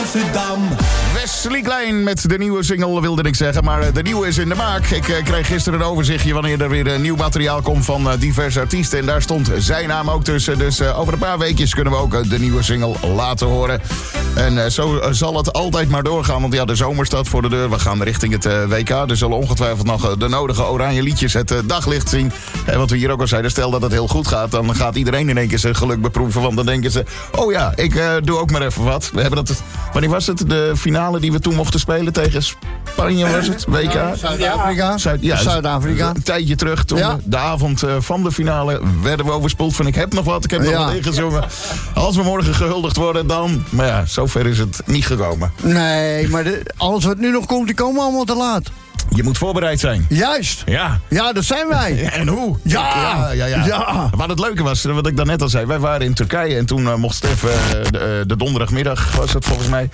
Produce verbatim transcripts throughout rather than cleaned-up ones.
Amsterdam. Wesley Klein met de nieuwe single wilde ik zeggen, maar de nieuwe is in de maak. Ik uh, kreeg gisteren een overzichtje wanneer er weer uh, nieuw materiaal komt van uh, diverse artiesten. En daar stond zijn naam ook tussen. Dus uh, over een paar weekjes kunnen we ook uh, de nieuwe single laten horen. En uh, zo uh, zal het altijd maar doorgaan, want ja, de zomer staat voor de deur. We gaan richting het uh, W K. Er zullen ongetwijfeld nog uh, de nodige oranje liedjes het uh, daglicht zien. En wat we hier ook al zeiden, stel dat het heel goed gaat, dan gaat iedereen in één keer zijn geluk beproeven. Want dan denken ze, oh ja, ik uh, doe ook maar even wat. We hebben dat, wanneer was het? De finale die we toen mochten spelen tegen Spanje, was het? W K? Ja, Zuid-Afrika. Zuid, ja, Zuid-Afrika. Een tijdje terug, toen Ja. de avond uh, van de finale werden we overspoeld van ik heb nog wat, ik heb nog Ja. wat ingezongen. Als we morgen gehuldigd worden, dan... Maar ja, zover is het niet gekomen. Nee, maar de, alles wat nu nog komt, die komen allemaal te laat. Je moet voorbereid zijn. Juist. Ja. Ja, dat zijn wij. En hoe? Ja. Ja, ja, ja. Ja. Wat het leuke was, wat ik daarnet al zei, wij waren in Turkije en toen uh, mocht Stef uh, de, de donderdagmiddag, was het volgens mij,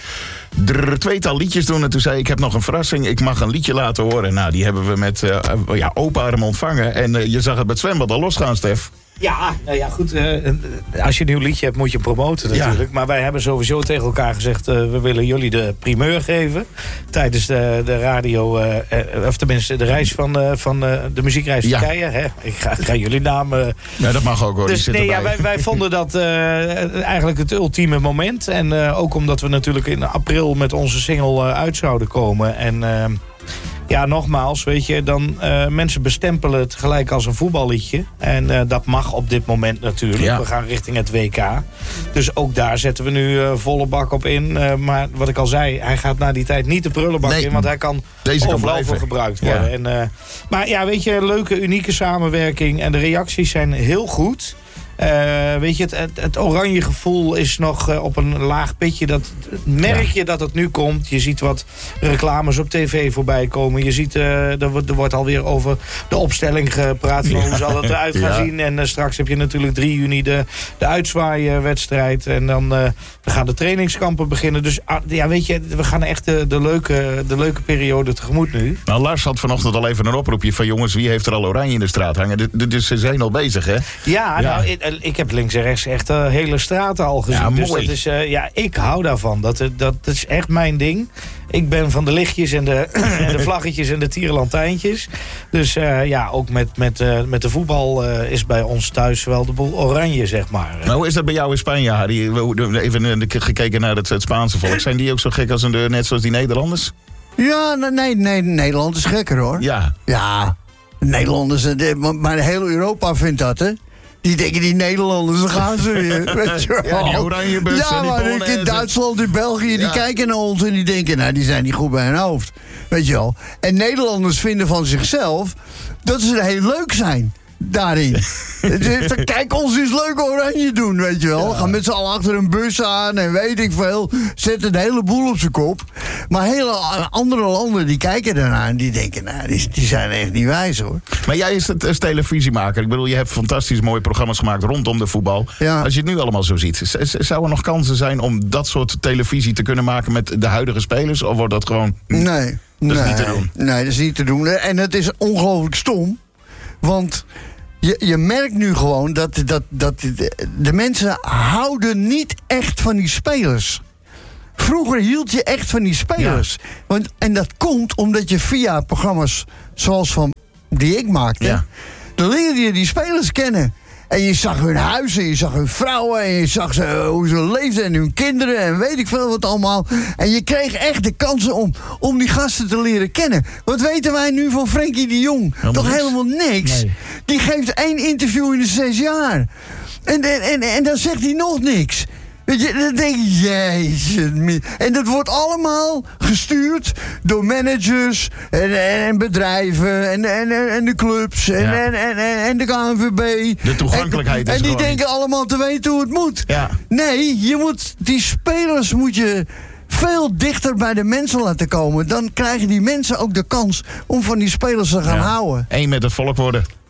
er tweetal liedjes doen. En toen zei ik, ik heb nog een verrassing, ik mag een liedje laten horen. Nou, die hebben we met uh, ja, open arm ontvangen. En uh, je zag het met zwembad al losgaan, Stef. Ja, nou ja, goed. Uh, als je een nieuw liedje hebt, moet je promoten natuurlijk. Ja. Maar wij hebben sowieso tegen elkaar gezegd, uh, we willen jullie de primeur geven. Tijdens de, de radio, uh, uh, of tenminste de reis van, uh, van uh, de muziekreis Ja. Turkije. Hè? Ik ga, ga jullie naam... Uh, Ja, dat mag ook hoor. dus nee, ja, wij, wij vonden dat uh, eigenlijk het ultieme moment. En uh, ook omdat we natuurlijk in april met onze single uh, uit zouden komen. En... Uh, Ja, nogmaals, weet je, dan uh, mensen bestempelen het gelijk als een voetballiedje. En uh, dat mag op dit moment natuurlijk. Ja. We gaan richting het W K. Dus ook daar zetten we nu uh, volle bak op in. Uh, maar wat ik al zei, hij gaat na die tijd niet de prullenbak Nee, in. Want hij kan deze kan overal blijven. voor gebruikt worden. Ja. En, uh, maar ja, weet je, leuke, unieke samenwerking. En de reacties zijn heel goed. Uh, weet je, het, het, het oranje gevoel is nog uh, op een laag pitje. Dat merk je dat het nu komt. Je ziet wat reclames op tv voorbij komen. Je ziet, uh, er, wordt, er wordt alweer over de opstelling gepraat. Van Ja. Hoe zal het eruit gaan Ja. zien. En uh, straks heb je natuurlijk drie juni de, de uitzwaaiwedstrijd. En dan uh, gaan de trainingskampen beginnen. Dus uh, ja, weet je, we gaan echt de, de, leuke, de leuke periode tegemoet nu. Nou, Lars had vanochtend al even een oproepje van jongens, wie heeft er al oranje in de straat hangen? Dus ze zijn al bezig, hè? Ja, Ja. nou, ik, ik heb links en rechts echt uh, hele straten al gezien. Ja, dus mooi. dat is, uh, ja, ik hou daarvan. Dat, uh, dat is echt mijn ding. Ik ben van de lichtjes en de, en de vlaggetjes en de tierenlantijntjes. Dus uh, ja, ook met, met, uh, met de voetbal uh, is bij ons thuis wel de boel oranje, zeg maar. Nou, hoe is dat bij jou in Spanje, Harry? We- Even uh, gekeken naar het, het Spaanse volk. Zijn die ook zo gek als een, uh, net zoals die Nederlanders? Ja, nee, nee, Nederland is gekker hoor. Ja. Ja, Nederlanders, eh, de- maar maar heel Europa vindt dat, hè. Die denken, die Nederlanders, dan gaan ze weer. Weet je wel. Ja, die oranje bus Ja, en die maar Polonaise. in Duitsland, in België, die Ja. kijken naar ons en die denken, nou, die zijn niet goed bij hun hoofd. Weet je wel. En Nederlanders vinden van zichzelf dat ze heel leuk zijn. Daarin. Dus, kijk, ons eens leuk oranje doen, weet je wel. Gaan met z'n allen achter een bus aan en weet ik veel. Zetten een heleboel op zijn kop. Maar hele andere landen die kijken daarnaar en die denken, nou, die, die zijn echt niet wijs hoor. Maar jij is het als televisiemaker. Ik bedoel, je hebt fantastisch mooie programma's gemaakt rondom de voetbal. Ja. Als je het nu allemaal zo ziet, z- z- zou er nog kansen zijn om dat soort televisie te kunnen maken met de huidige spelers? Of wordt dat gewoon... Nee. Dat is nee, niet te doen. Nee, dat is niet te doen. En het is ongelooflijk stom. Want je, je merkt nu gewoon dat, dat, dat de, de mensen houden niet echt van die spelers. Vroeger hield je echt van die spelers. Want, en dat komt omdat je via programma's zoals van die ik maakte... Ja. dan leerde je die spelers kennen. En je zag hun huizen, je zag hun vrouwen... en je zag ze, hoe ze leefden en hun kinderen en weet ik veel wat allemaal. En je kreeg echt de kansen om, om die gasten te leren kennen. Wat weten wij nu van Frenkie de Jong? Helemaal Toch niks. helemaal niks? Nee. Die geeft één interview in de zes jaar. En, en, en, en dan zegt hij nog niks. Weet je, dan denk je, jezus. mi- En dat wordt allemaal gestuurd door managers en, en, en bedrijven en, en, en, en de clubs en, Ja. en, en, en, en de K N V B. De toegankelijkheid en, is En die gewoon denken niet. allemaal te weten hoe het moet. Ja. Nee, je moet, die spelers moet je veel dichter bij de mensen laten komen. Dan krijgen die mensen ook de kans om van die spelers te gaan Ja. houden. Eén met het volk worden.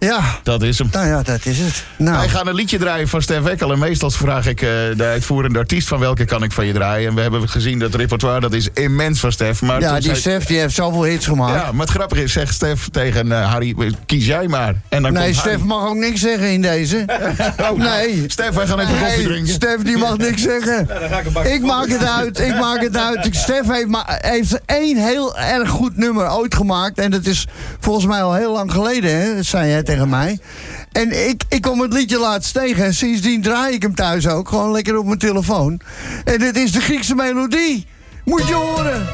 Ja. Dat is hem. Nou ja, dat is het. Nou. Wij gaan een liedje draaien van Stef Ekkel. En meestal vraag ik uh, de uitvoerende artiest van welke kan ik van je draaien. En we hebben gezien dat repertoire, dat is immens van Stef. Maar ja, die zei... Stef die heeft zoveel hits gemaakt. Ja, maar het grappige is, zegt Stef tegen uh, Harry, kies jij maar. En dan nee, komt Stef Harry. mag ook niks zeggen in deze. oh, nee. Stef, wij gaan even nee, koffie drinken. Stef, die mag niks zeggen. Ja, dan ga ik, een ik maak het uit, ik maak het uit. Stef heeft, maar, heeft één heel erg goed nummer ooit gemaakt. En dat is volgens mij al heel lang geleden, hè? Dat zei jij tegen mij. En ik, ik kom het liedje laatst tegen. En sindsdien draai ik hem thuis ook. Gewoon lekker op mijn telefoon. En dit is de Griekse melodie. Moet je horen.